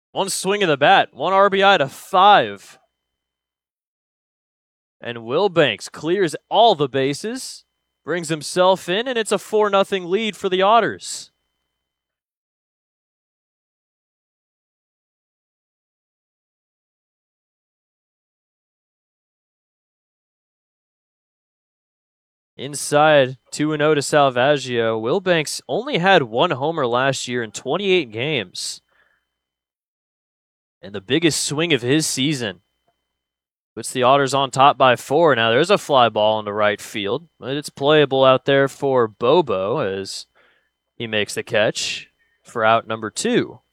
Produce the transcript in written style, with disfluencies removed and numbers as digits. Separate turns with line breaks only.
One swing of the bat, one RBI to 5. And Wilbanks clears all the bases, brings himself in, and it's a 4-0 lead for the Otters. Inside, 2-0 to Salvaggio. Wilbanks only had one homer last year in 28 games. And the biggest swing of his season puts the Otters on top by 4. Now there's a fly ball into right field, but it's playable out there for Bobo as he makes the catch for out number 2.